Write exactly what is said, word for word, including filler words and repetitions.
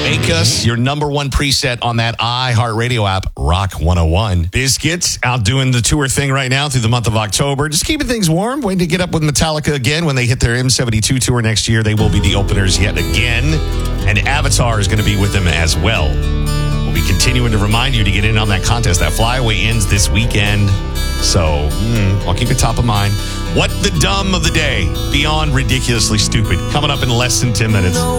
Make us your number one preset on that iHeartRadio app, Rock one oh one. Biscuits out doing the tour thing right now through the month of October. Just keeping things warm. Waiting to get up with Metallica again when they hit their M seventy-two tour next year. They will be the openers yet again. And Avatar is going to be with them as well. We'll be continuing to remind you to get in on that contest. That flyaway ends this weekend. So, mm, I'll keep it top of mind. What the dumb of the day? Beyond ridiculously stupid. Coming up in less than ten minutes.